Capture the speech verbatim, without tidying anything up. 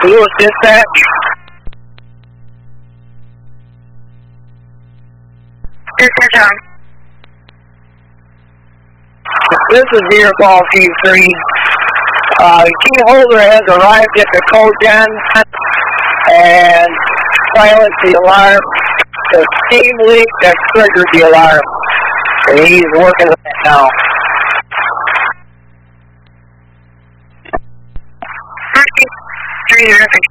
Lewis Dispatch. Dispatch on. This is Vehicle P three. Uh, key holder has arrived at the cogen and silenced the alarm. The steam leak that triggered the alarm. And he's working with it now. Three, terrific.